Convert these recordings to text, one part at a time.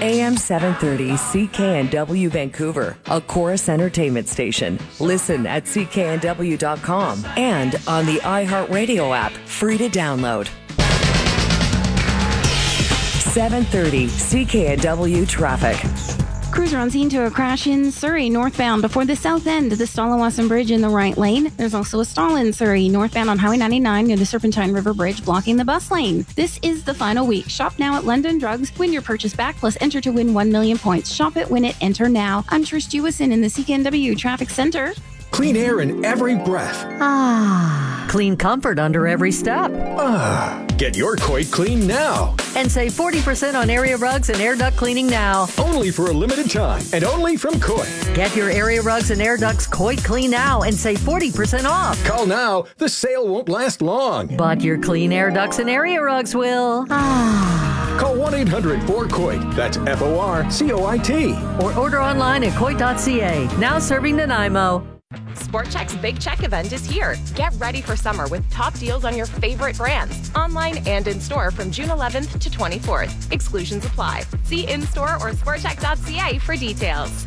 AM 730 CKNW Vancouver, a Chorus Entertainment station. Listen at cknw.com and on the iHeartRadio app, free to download. 730 CKNW traffic. Cruiser on scene to a crash in Surrey, northbound before the south end of the Stallawasam Bridge in the right lane. There's also a stall in Surrey, northbound on Highway 99 near the Serpentine River Bridge, blocking the bus lane. This is the final week. Shop now at London Drugs. Win your purchase back, plus enter to win 1 million points. Shop it, win it, enter now. I'm Trish Jewison in the CKNW Traffic Center. Clean air in every breath. Clean comfort under every step. Get your Coit clean now. And save 40% on area rugs and air duct cleaning now. Only for a limited time and only from Coit. Get your area rugs and air ducts Coit clean now and save 40% off. Call now. The sale won't last long. But your clean air ducts and area rugs will. Call 1-800-4COIT. That's FORCOIT. Or order online at coit.ca. Now serving Nanaimo. Sport Chek's Big Check event is here. Get ready for summer with top deals on your favorite brands, online and in-store from June 11th to 24th. Exclusions apply. See in-store or sportchek.ca for details.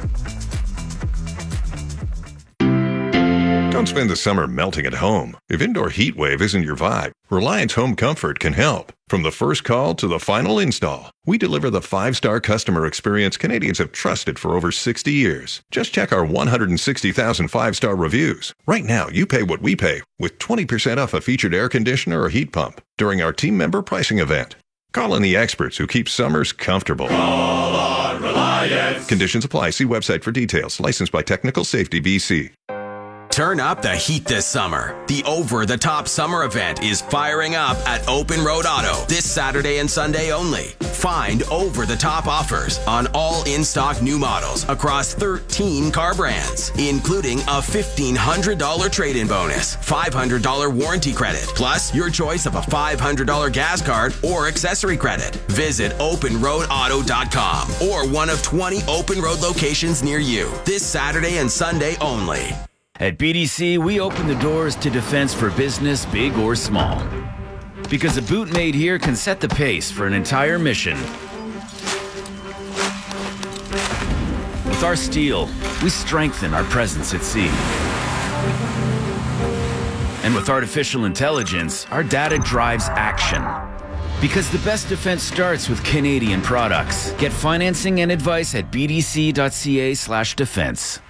Don't spend the summer melting at home. If indoor heat wave isn't your vibe, Reliance Home Comfort can help. From the first call to the final install, we deliver the 5-star customer experience Canadians have trusted for over 60 years. Just check our 160,000 5-star reviews. Right now, you pay what we pay with 20% off a featured air conditioner or heat pump during our team member pricing event. Call in the experts who keep summers comfortable. Call on Reliance. Conditions apply. See website for details. Licensed by Technical Safety BC. Turn up the heat this summer. The over-the-top summer event is firing up at Open Road Auto this Saturday and Sunday only. Find over-the-top offers on all in-stock new models across 13 car brands, including a $1,500 trade-in bonus, $500 warranty credit, plus your choice of a $500 gas card or accessory credit. Visit OpenRoadAuto.com or one of 20 Open Road locations near you this Saturday and Sunday only. At BDC, we open the doors to defense for business, big or small. Because a boot made here can set the pace for an entire mission. With our steel, we strengthen our presence at sea. And with artificial intelligence, our data drives action. Because the best defense starts with Canadian products. Get financing and advice at bdc.ca/defense.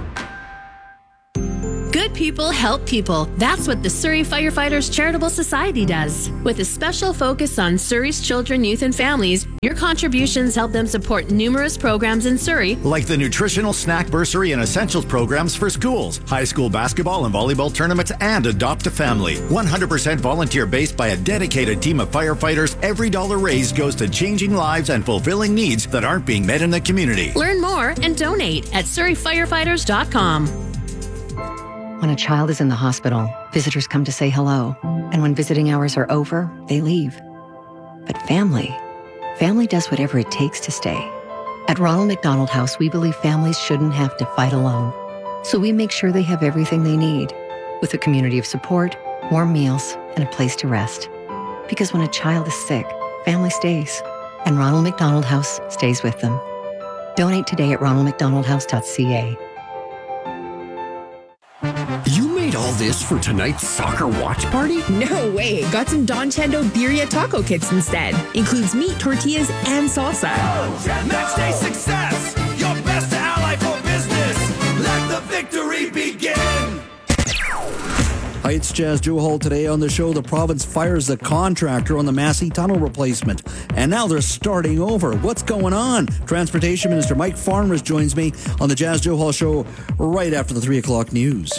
Good people help people. That's what the Surrey Firefighters Charitable Society does. With a special focus on Surrey's children, youth, and families, your contributions help them support numerous programs in Surrey, like the Nutritional Snack Bursary and Essentials programs for schools, high school basketball and volleyball tournaments, and Adopt a Family. 100% volunteer-based by a dedicated team of firefighters, every dollar raised goes to changing lives and fulfilling needs that aren't being met in the community. Learn more and donate at surreyfirefighters.com. When a child is in the hospital, visitors come to say hello. And when visiting hours are over, they leave. But family does whatever it takes to stay. At Ronald McDonald House, we believe families shouldn't have to fight alone. So we make sure they have everything they need, with a community of support, warm meals, and a place to rest. Because when a child is sick, family stays. And Ronald McDonald House stays with them. Donate today at ronaldmcdonaldhouse.ca. You made all this for tonight's soccer watch party? No way. Got some Don Chendo Birria taco kits instead. Includes meat, tortillas, and salsa. Next day success. Your best ally for business. Let the victory begin. Hi, it's Jazz Joe Hall. Today on the show, the province fires the contractor on the Massey Tunnel replacement. And now they're starting over. What's going on? Transportation Minister Mike Farnworth joins me on the Jazz Joe Hall show right after the 3 o'clock news.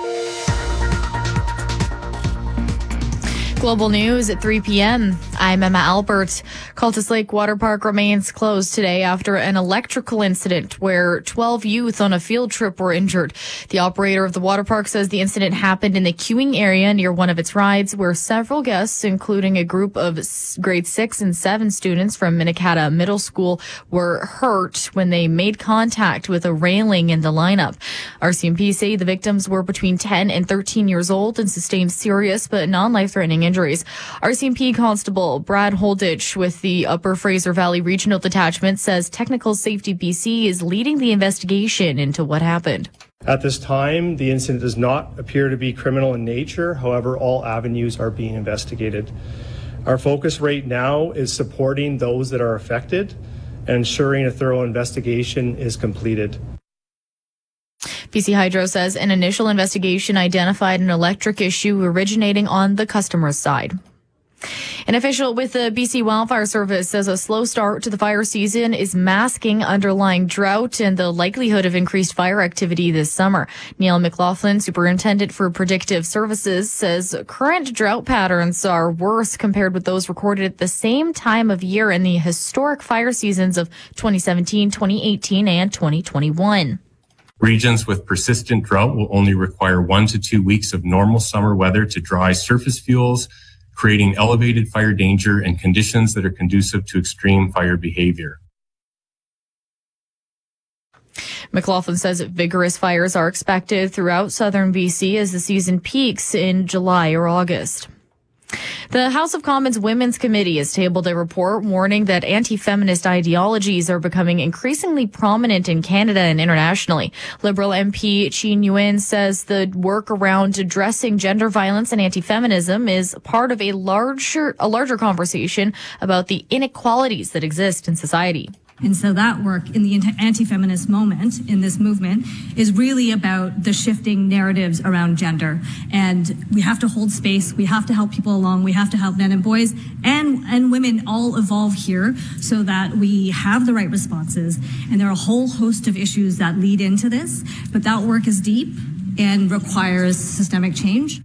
Global news at 3 p.m. I'm Emma Albert. Cultus Lake Water Park remains closed today after an electrical incident where 12 youth on a field trip were injured. The operator of the water park says the incident happened in the queuing area near one of its rides where several guests, including a group of grade 6 and 7 students from Minikata Middle School, were hurt when they made contact with a railing in the lineup. RCMP say the victims were between 10 and 13 years old and sustained serious but non-life-threatening injuries. RCMP Constable Constable Brad Holditch with the Upper Fraser Valley Regional Detachment says Technical Safety BC is leading the investigation into what happened. At this time, the incident does not appear to be criminal in nature. However, all avenues are being investigated. Our focus right now is supporting those that are affected and ensuring a thorough investigation is completed. BC Hydro says an initial investigation identified an electric issue originating on the customer's side. An official with the BC Wildfire Service says a slow start to the fire season is masking underlying drought and the likelihood of increased fire activity this summer. Neil McLaughlin, Superintendent for Predictive Services, says current drought patterns are worse compared with those recorded at the same time of year in the historic fire seasons of 2017, 2018, and 2021. Regions with persistent drought will only require 1 to 2 weeks of normal summer weather to dry surface fuels, creating elevated fire danger and conditions that are conducive to extreme fire behavior. McLaughlin says vigorous fires are expected throughout southern BC as the season peaks in July or August. The House of Commons Women's Committee has tabled a report warning that anti-feminist ideologies are becoming increasingly prominent in Canada and internationally. Liberal MP Chi Nguyen says the work around addressing gender violence and anti-feminism is part of a larger conversation about the inequalities that exist in society. And so that work in the anti-feminist moment in this movement is really about the shifting narratives around gender. And we have to hold space. We have to help people along. We have to help men and boys and women all evolve here so that we have the right responses. And there are a whole host of issues that lead into this, but that work is deep and requires systemic change.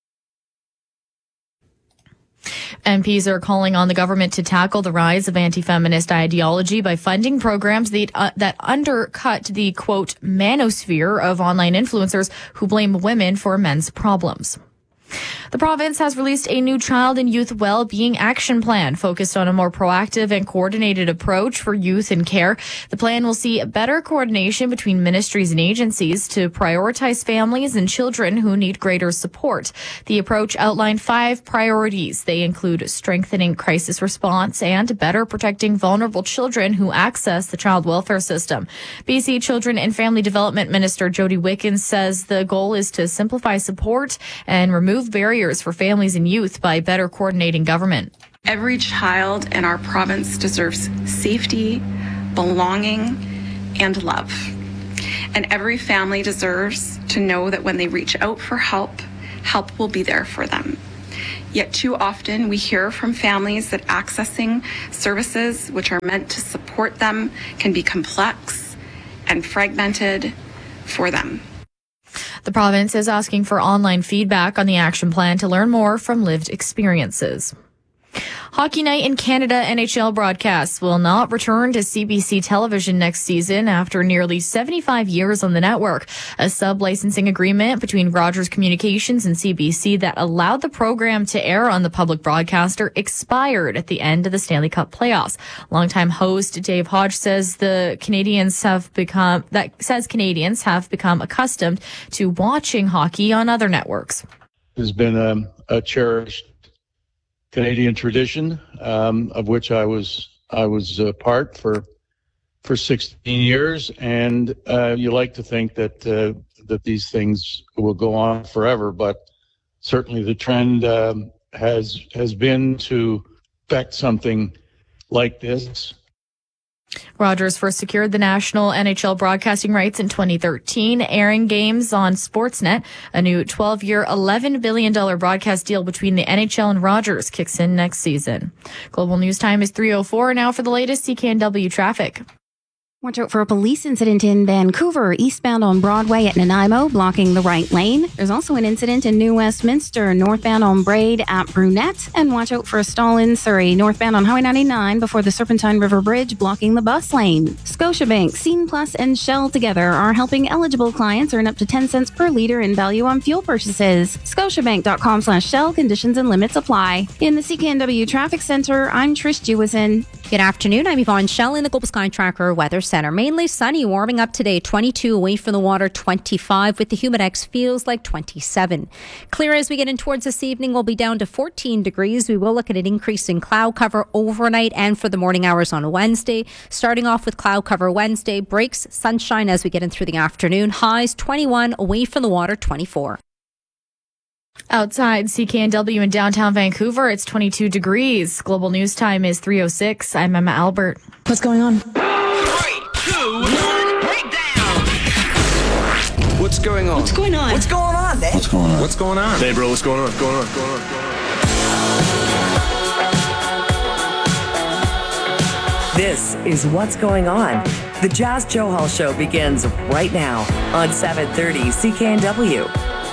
MPs are calling on the government to tackle the rise of anti-feminist ideology by funding programs that undercut the, quote, manosphere of online influencers who blame women for men's problems. The province has released a new child and youth well-being action plan focused on a more proactive and coordinated approach for youth in care. The plan will see better coordination between ministries and agencies to prioritize families and children who need greater support. The approach outlined 5 priorities. They include strengthening crisis response and better protecting vulnerable children who access the child welfare system. BC Children and Family Development Minister Jody Wickens says the goal is to simplify support and remove barriers for families and youth by better coordinating government. Every child in our province deserves safety, belonging, and love. And every family deserves to know that when they reach out for help, help will be there for them. Yet too often we hear from families that accessing services which are meant to support them can be complex and fragmented for them. The province is asking for online feedback on the action plan to learn more from lived experiences. Hockey Night in Canada NHL broadcasts will not return to CBC television next season after nearly 75 years on the network. A sub-licensing agreement between Rogers Communications and CBC that allowed the program to air on the public broadcaster expired at the end of the Stanley Cup playoffs. Longtime host Dave Hodge says Canadians have become accustomed to watching hockey on other networks. There's been a cherished Canadian tradition, of which I was part for 16 years, and you like to think that these things will go on forever, but certainly the trend has been to affect something like this. Rogers first secured the national NHL broadcasting rights in 2013, airing games on Sportsnet. A new 12-year, $11 billion broadcast deal between the NHL and Rogers kicks in next season. Global News Time is 3:04 now for the latest CKNW traffic. Watch out for a police incident in Vancouver, eastbound on Broadway at Nanaimo, blocking the right lane. There's also an incident in New Westminster, northbound on Braid at Brunette. And watch out for a stall in Surrey, northbound on Highway 99 before the Serpentine River Bridge, blocking the bus lane. Scotiabank, Scene Plus, and Shell together are helping eligible clients earn up to 10 cents per liter in value on fuel purchases. Scotiabank.com/Shell, conditions and limits apply. In the CKNW Traffic Center, I'm Trish Jewison. Good afternoon, I'm Yvonne Shell in the Global Sky Tracker Weather Center. Mainly sunny, warming up today, 22 away from the water, 25 with the Humidex, feels like 27. Clear as we get in towards this evening, we'll be down to 14 degrees. We will look at an increase in cloud cover overnight and for the morning hours on Wednesday. Starting off with cloud cover Wednesday, breaks sunshine as we get in through the afternoon. Highs 21, away from the water 24. Outside CKNW in downtown Vancouver, it's 22 degrees. Global news time is 3:06. I'm Emma Albert. What's going on? 3, 2, 1, breakdown. What's going on? What's going on? What's going on, Dave? What's going on? What's going on? Hey, bro, what's going on? What's going on? What's going on? This is What's Going On. The Jazz Joe Hall Show begins right now on 730 CKNW.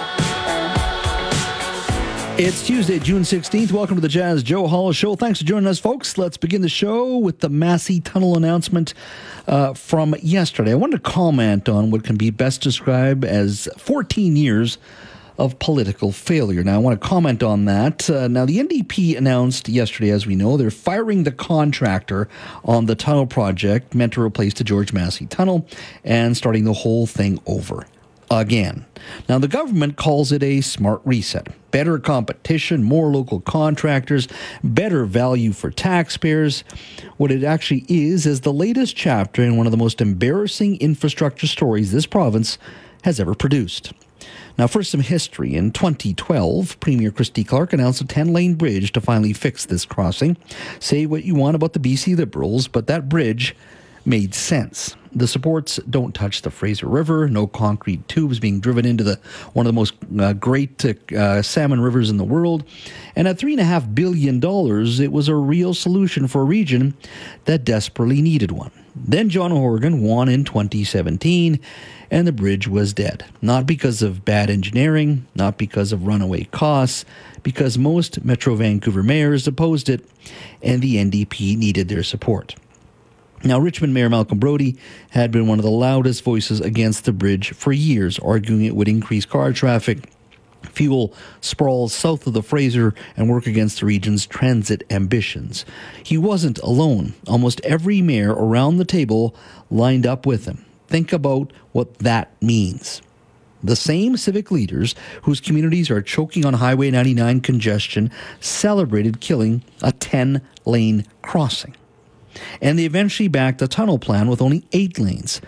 It's Tuesday, June 16th. Welcome to the Jazz Joe Hall Show. Thanks for joining us, folks. Let's begin the show with the Massey Tunnel announcement from yesterday. I wanted to comment on what can be best described as 14 years of political failure. Now, I want to comment on that. Now, the NDP announced yesterday, as we know, they're firing the contractor on the tunnel project meant to replace the George Massey Tunnel and starting the whole thing over again. Now, the government calls it a smart reset. Better competition, more local contractors, better value for taxpayers. What it actually is the latest chapter in one of the most embarrassing infrastructure stories this province has ever produced. Now, for some history, in 2012, Premier Christy Clark announced a 10-lane bridge to finally fix this crossing. Say what you want about the BC Liberals, but that bridge made sense. The supports don't touch the Fraser River, no concrete tubes being driven into one of the most great salmon rivers in the world. And at $3.5 billion, it was a real solution for a region that desperately needed one. Then John Horgan won in 2017, and the bridge was dead. Not because of bad engineering, not because of runaway costs, because most Metro Vancouver mayors opposed it, and the NDP needed their support. Now, Richmond Mayor Malcolm Brody had been one of the loudest voices against the bridge for years, arguing it would increase car traffic, fuel sprawls south of the Fraser, and work against the region's transit ambitions. He wasn't alone. Almost every mayor around the table lined up with him. Think about what that means. The same civic leaders whose communities are choking on Highway 99 congestion celebrated killing a 10-lane crossing. And they eventually backed a tunnel plan with only 8 lanes,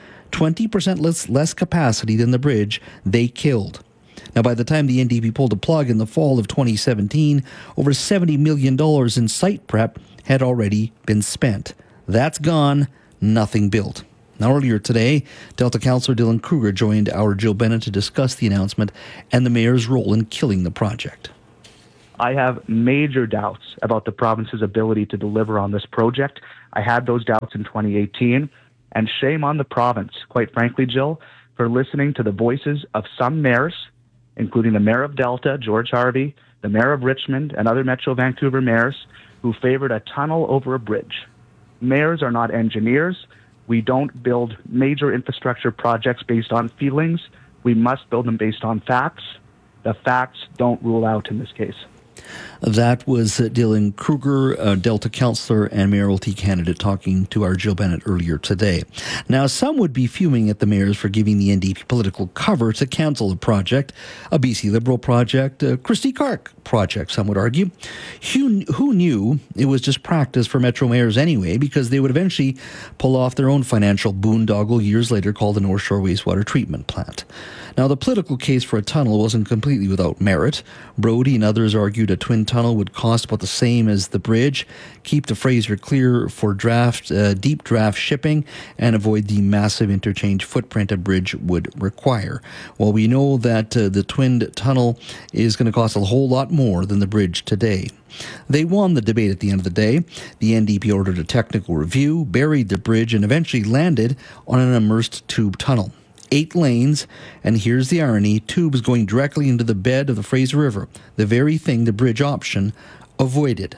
20% less capacity than the bridge they killed. Now, by the time the NDP pulled the plug in the fall of 2017, over $70 million in site prep had already been spent. That's gone, nothing built. Now, earlier today, Delta Councillor Dylan Kruger joined our Jill Bennett to discuss the announcement and the mayor's role in killing the project. I have major doubts about the province's ability to deliver on this project. I had those doubts in 2018, and shame on the province, quite frankly, Jill, for listening to the voices of some mayors, including the mayor of Delta, George Harvey, the mayor of Richmond, and other Metro Vancouver mayors who favored a tunnel over a bridge. Mayors are not engineers. We don't build major infrastructure projects based on feelings. We must build them based on facts. The facts don't rule out in this case. That was Dylan Kruger, Delta councillor and mayoralty candidate, talking to our Jill Bennett earlier today. Now, some would be fuming at the mayors for giving the NDP political cover to cancel a project, a BC Liberal project, a Christy Clark project, some would argue. Who knew it was just practice for Metro mayors anyway, because they would eventually pull off their own financial boondoggle years later called the North Shore Wastewater Treatment Plant. Now, the political case for a tunnel wasn't completely without merit. Brody and others argued a twin tunnel would cost about the same as the bridge, keep the Fraser clear for deep draft shipping, and avoid the massive interchange footprint a bridge would require. Well, we know that the twinned tunnel is going to cost a whole lot more than the bridge today. They won the debate at the end of the day. The NDP ordered a technical review, buried the bridge, and eventually landed on an immersed tube tunnel. 8 lanes, and here's the irony, tubes going directly into the bed of the Fraser River, the very thing the bridge option avoided.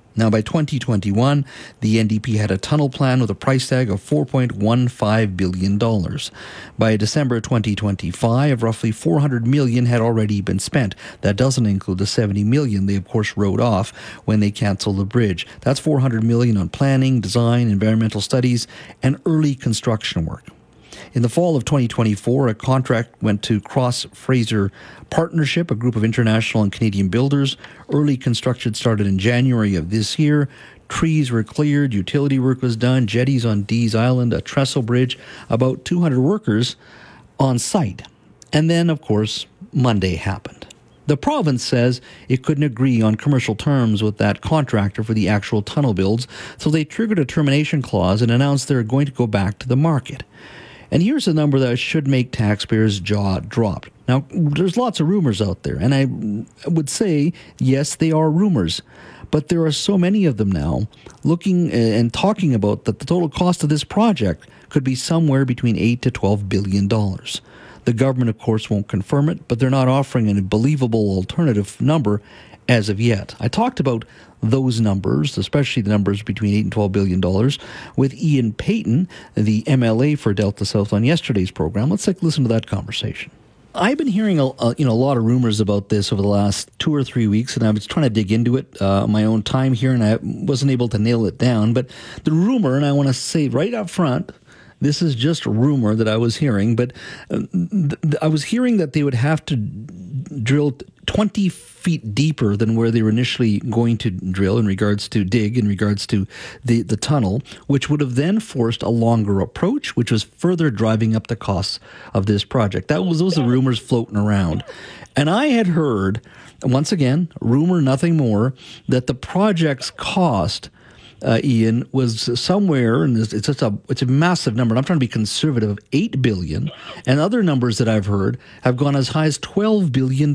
Now, by 2021, the NDP had a tunnel plan with a price tag of $4.15 billion. By December 2025, roughly $400 million had already been spent. That doesn't include the $70 million they, of course, wrote off when they canceled the bridge. That's $400 million on planning, design, environmental studies, and early construction work. In the fall of 2024, a contract went to Cross Fraser Partnership, a group of international and Canadian builders. Early construction started in January of this year. Trees were cleared, utility work was done, jetties on Dees Island, a trestle bridge, about 200 workers on site. And then, of course, Monday happened. The province says it couldn't agree on commercial terms with that contractor for the actual tunnel builds, so they triggered a termination clause and announced they're going to go back to the market. And here's a number that should make taxpayers' jaw drop. Now, there's lots of rumors out there, and I would say, yes, they are rumors. But there are so many of them now looking and talking about that the total cost of this project could be somewhere between $8 to $12 billion. The government, of course, won't confirm it, but they're not offering a believable alternative number as of yet. I talked about those numbers, especially the numbers between $8 and $12 billion, with Ian Payton, the MLA for Delta South, on yesterday's program. Let's take a listen to that conversation. I've been hearing a lot of rumors about this over the last 2 or 3 weeks, and I was trying to dig into it on my own time here, and I wasn't able to nail it down. But the rumor, and I want to say right up front, this is just a rumor that I was hearing, but I was hearing that they would have to drill 20 feet deeper than where they were initially going to drill in regards to the tunnel, which would have then forced a longer approach, which was further driving up the costs of this project. Those are the rumors floating around. And I had heard, once again, rumor, nothing more, that the project's cost, Ian, was somewhere, and it's a massive number, and I'm trying to be conservative, of $8 billion, and other numbers that I've heard have gone as high as $12 billion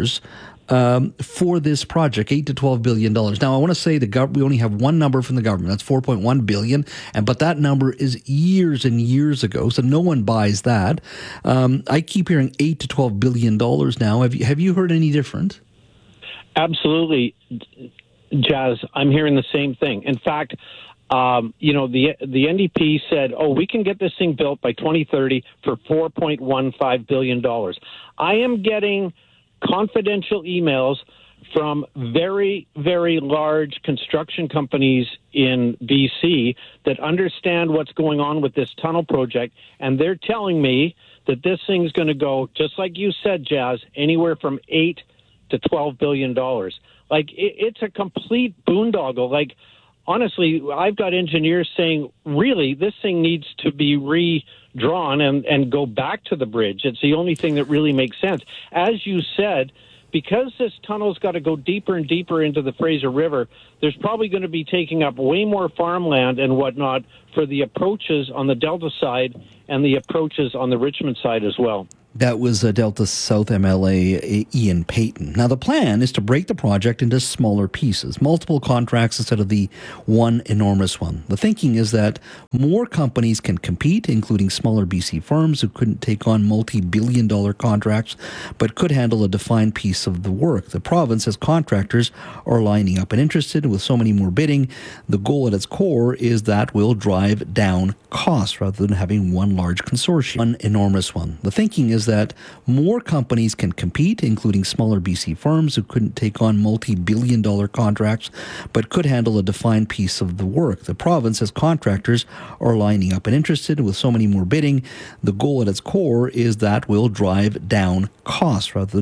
for this project, $8 to $12 billion. Now, I want to say we only have one number from the government. That's $4.1 billion, but that number is years and years ago, so no one buys that. I keep hearing $8 to $12 billion now. Have you heard any different? Absolutely, Jazz. I'm hearing the same thing. In fact, the NDP said, we can get this thing built by 2030 for $4.15 billion. I am getting confidential emails from very, very large construction companies in BC that understand what's going on with this tunnel project, and they're telling me that this thing's going to go, just like you said, Jazz, anywhere from $8 to $12 billion. Like, it's a complete boondoggle. Like, honestly, I've got engineers saying, really, this thing needs to be redrawn and go back to the bridge. It's the only thing that really makes sense. As you said, because this tunnel's got to go deeper and deeper into the Fraser River, there's probably going to be taking up way more farmland and whatnot for the approaches on the Delta side and the approaches on the Richmond side as well. That was Delta South MLA Ian Payton. Now, the plan is to break the project into smaller pieces, multiple contracts instead of the one enormous one. The thinking is that more companies can compete, including smaller BC firms who couldn't take on multi-billion-dollar contracts, but could handle a defined piece of the work. The province, as contractors, are lining up and interested. With so many more bidding, the goal at its core is that will drive down costs rather than having one large consortium, one enormous one. The thinking is that more companies can compete, including smaller BC firms who couldn't take on multi-billion-dollar contracts, but could handle a defined piece of the work. The province, as contractors, are lining up and interested. With so many more bidding, the goal at its core is that will drive down costs rather than